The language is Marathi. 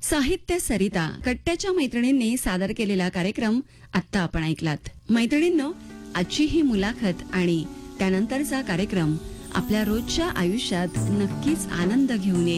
साहित्य सरिता कट्ट्याच्या मैत्रिणींनी सादर केलेला कार्यक्रम आत्ता आपण ऐकलात. मैत्रिणींनो, आजची ही मुलाखत आणि त्यानंतरचा कार्यक्रम आपल्या रोजच्या आयुष्यात नक्कीच आनंद घेऊन येईल.